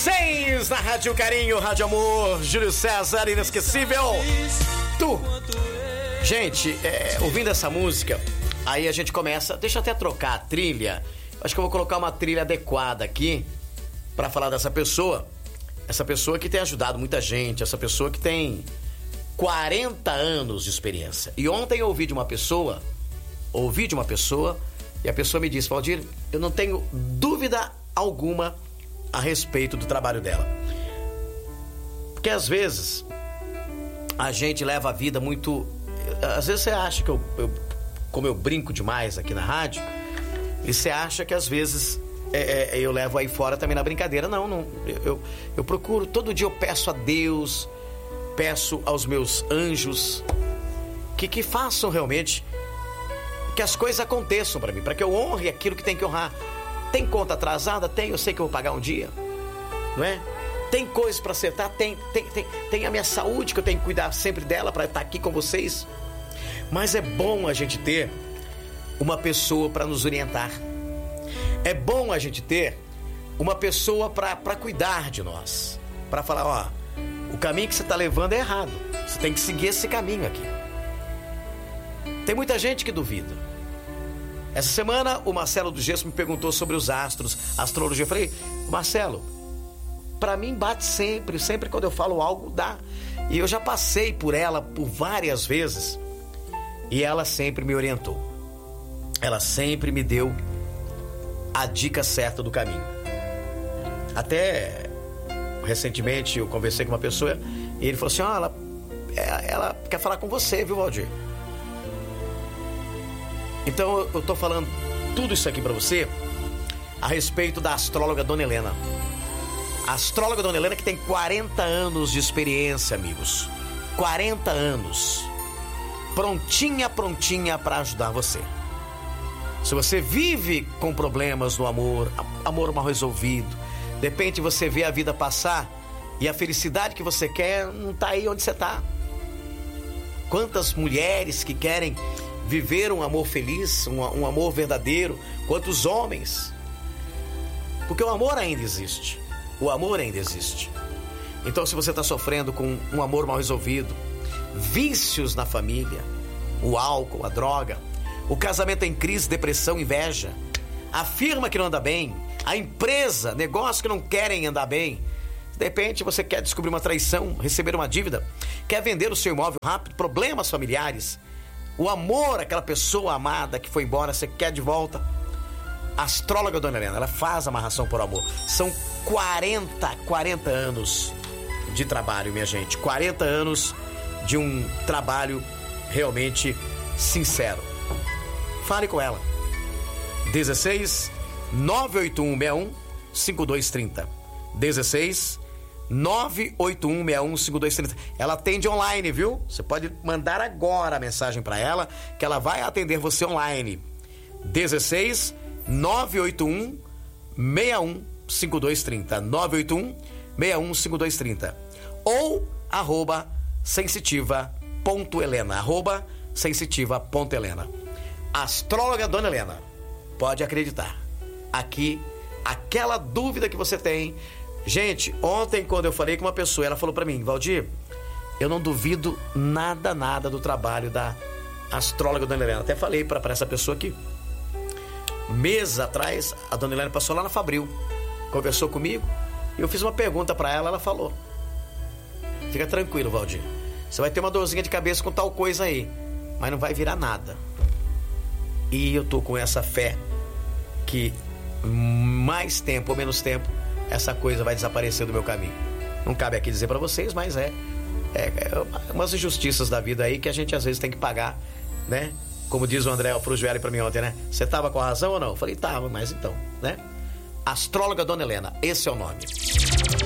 9h26 na Rádio Carinho, Rádio Amor, Júlio César, inesquecível. Tu. Gente, ouvindo essa música, aí a gente começa. Deixa eu até trocar a trilha. Acho que eu vou colocar uma trilha adequada aqui pra falar dessa pessoa. Essa pessoa que tem ajudado muita gente, essa pessoa que tem 40 anos de experiência. E ontem eu ouvi de uma pessoa, e a pessoa me disse: Valdir, eu não tenho dúvida alguma a respeito do trabalho dela. Porque às vezes a gente leva a vida muito... Às vezes você acha que como eu brinco demais aqui na rádio, e você acha que às vezes eu levo aí fora também na brincadeira. Não, eu procuro, todo dia eu peço a Deus, peço aos meus anjos que façam realmente que as coisas aconteçam para mim, para que eu honre aquilo que tem que honrar. Tem conta atrasada? Tem, eu sei que eu vou pagar um dia, não é? Tem coisas para acertar? Tem a minha saúde, que eu tenho que cuidar sempre dela para estar aqui com vocês. Mas é bom a gente ter uma pessoa para nos orientar. É bom a gente ter uma pessoa para cuidar de nós, para falar: ó, o caminho que você está levando é errado, você tem que seguir esse caminho aqui. Tem muita gente que duvida. Essa semana o Marcelo do Gesso me perguntou sobre os astros, astrologia. Eu falei: Marcelo, pra mim bate sempre quando eu falo algo dá. E eu já passei por ela por várias vezes e ela sempre me orientou. Ela sempre me deu a dica certa do caminho. Até recentemente eu conversei com uma pessoa e ele falou assim: ó, ela quer falar com você, viu, Valdir? Então eu tô falando tudo isso aqui pra você a respeito da astróloga Dona Helena. A astróloga Dona Helena, que tem 40 anos de experiência, amigos. 40 anos. Prontinha pra ajudar você. Se você vive com problemas no amor mal resolvido, de repente você vê a vida passar e a felicidade que você quer não tá aí onde você tá. Quantas mulheres que querem viver um amor feliz, um amor verdadeiro, quantos homens. Porque o amor ainda existe. O amor ainda existe. Então, se você está sofrendo com um amor mal resolvido, vícios na família, o álcool, a droga, o casamento em crise, depressão, inveja, a firma que não anda bem, a empresa, negócios que não querem andar bem, de repente você quer descobrir uma traição, receber uma dívida, quer vender o seu imóvel rápido, problemas familiares, o amor, aquela pessoa amada que foi embora, você quer de volta. A astróloga Dona Helena, ela faz amarração por amor. São 40 anos de trabalho, minha gente. 40 anos de um trabalho realmente sincero. Fale com ela. 16 98161 5230. 16 98161 5230. Ela atende online, viu? Você pode mandar agora a mensagem para ela, que ela vai atender você online. 16 981 61 5230. 981 61 5230. Ou @sensitiva.helena. @sensitiva.helena. Astróloga Dona Helena. Pode acreditar. Aqui, aquela dúvida que você tem. Gente, ontem quando eu falei com uma pessoa, ela falou pra mim: Valdir, eu não duvido nada do trabalho da astróloga Dona Helena. Até falei pra essa pessoa aqui. Meses atrás, a Dona Helena passou lá na Fabril, conversou comigo, e eu fiz uma pergunta pra ela, ela falou: fica tranquilo, Valdir, você vai ter uma dorzinha de cabeça com tal coisa aí, mas não vai virar nada. E eu tô com essa fé que mais tempo ou menos tempo essa coisa vai desaparecer do meu caminho. Não cabe aqui dizer pra vocês, mas é umas injustiças da vida aí que a gente às vezes tem que pagar, né? Como diz o André Frugieri pra mim ontem, né? Você tava com a razão ou não? Eu falei: tava, mas então, né? Astróloga Dona Helena, esse é o nome.